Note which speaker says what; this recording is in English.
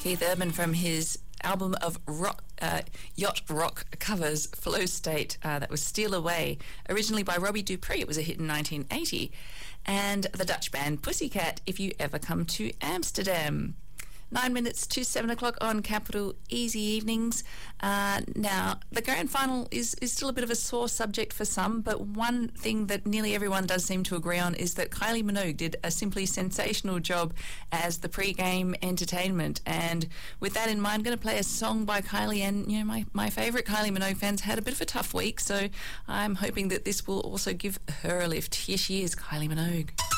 Speaker 1: Keith Urban from his album of yacht rock covers, Flow State, that was Steal Away, originally by Robbie Dupree. It was a hit in 1980. And the Dutch band Pussycat, If You Ever Come to Amsterdam. 9 minutes to 7 o'clock on Capital Easy Evenings. Now, the grand final is still a bit of a sore subject for some, but one thing that nearly everyone does seem to agree on is that Kylie Minogue did a simply sensational job as the pre-game entertainment. And with that in mind, I'm going to play a song by Kylie. And, you know, my favourite Kylie Minogue fans had a bit of a tough week, so I'm hoping that this will also give her a lift. Here she is, Kylie Minogue.